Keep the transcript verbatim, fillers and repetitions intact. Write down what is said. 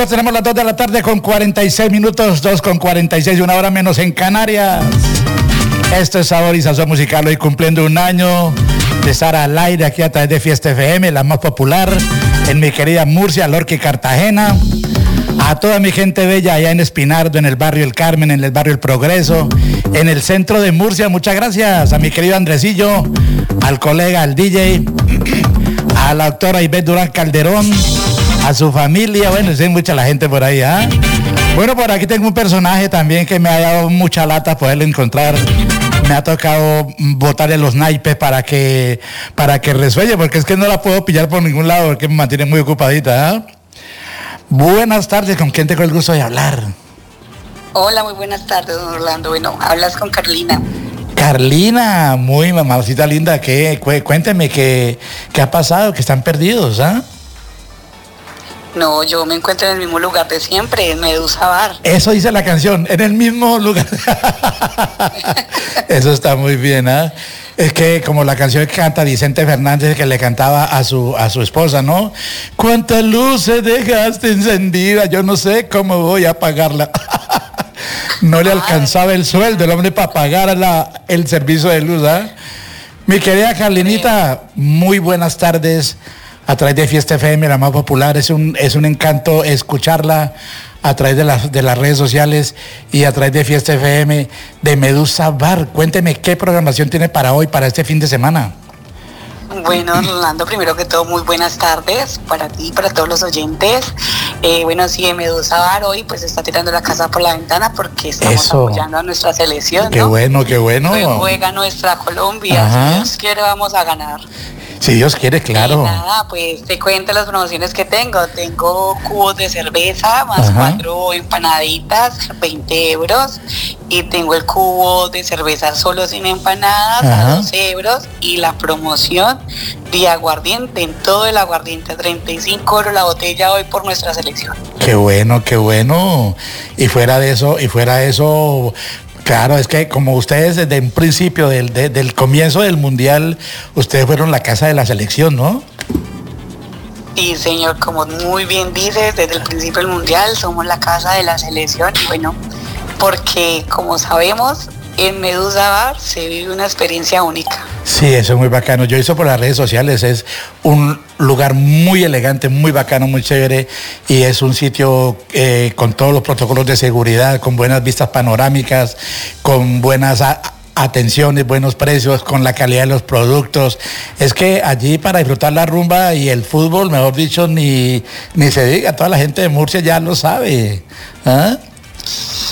Tenemos las dos de la tarde con cuarenta y seis minutos, dos con cuarenta y seis, una hora menos en Canarias. Esto es Sabor y Sazón Musical, hoy cumpliendo un año de estar al aire aquí a través de Fiesta F M, la más popular en mi querida Murcia, Lorca y Cartagena. A toda mi gente bella allá en Espinardo, en el barrio El Carmen, en el barrio El Progreso, en el centro de Murcia, muchas gracias. A mi querido Andresillo, al colega, al D J, a la doctora Ivette Durán Calderón, a su familia, bueno, sí, mucha la gente por ahí, ¿ah? ¿eh? Bueno, por aquí tengo un personaje también que me ha dado mucha lata poderlo encontrar. Me ha tocado botarle los naipes para que, para que resuelle, porque es que no la puedo pillar por ningún lado, porque me mantiene muy ocupadita, ¿eh? Buenas tardes, ¿con quién tengo el gusto de hablar? Hola, muy buenas tardes, don Orlando. Bueno, hablas con Carlina. Carlina, muy mamacita linda, ¿qué? Cuénteme qué, qué ha pasado, que están perdidos, ¿ah? ¿eh? No, yo me encuentro en el mismo lugar de siempre, en Medusa Bar. Eso dice la canción, en el mismo lugar. Eso está muy bien, ¿ah? ¿eh? Es que como la canción que canta Vicente Fernández, que le cantaba a su, a su esposa, ¿no? ¿Cuántas luces dejaste encendidas? Yo no sé cómo voy a pagarla. No le alcanzaba el sueldo el hombre para pagar la, el servicio de luz, ¿ah? ¿eh? Mi querida Carlinita, muy buenas tardes. A través de Fiesta F M, la más popular, es un, es un encanto escucharla a través de las, de las redes sociales y a través de Fiesta F M, de Medusa Bar. Cuénteme qué programación tiene para hoy, para este fin de semana. Bueno, Orlando, primero que todo, muy buenas tardes para ti y para todos los oyentes. Eh, bueno, sí, en Medusa Bar hoy pues está tirando la casa por la ventana porque estamos Eso. apoyando a nuestra selección, ¿no? Qué bueno, qué bueno. Hoy juega nuestra Colombia, Ajá. Si Dios quiere vamos a ganar. Si Dios quiere, claro. Y nada, pues te cuento las promociones que tengo. Tengo cubos de cerveza más Ajá. cuatro empanaditas, veinte euros. Y tengo el cubo de cerveza solo sin empanadas, Ajá. a doce euros. Y la promoción de aguardiente, en todo el aguardiente, treinta y cinco euros la botella hoy por nuestra selección. Qué bueno, qué bueno. Y fuera de eso, y fuera de eso... Claro, es que como ustedes desde un principio del, de, del comienzo del Mundial, ustedes fueron la casa de la selección, ¿no? Sí, señor, como muy bien dices, desde el principio del Mundial somos la casa de la selección. Bueno, porque como sabemos, en Medusa Bar se vive una experiencia única. Sí, eso es muy bacano. Yo hice por las redes sociales, es un lugar muy elegante, muy bacano, muy chévere, y es un sitio eh, con todos los protocolos de seguridad, con buenas vistas panorámicas, con buenas a- atenciones, buenos precios, con la calidad de los productos. Es que allí para disfrutar la rumba y el fútbol, mejor dicho, ni, ni se diga, toda la gente de Murcia ya lo sabe, ¿ah? ¿eh?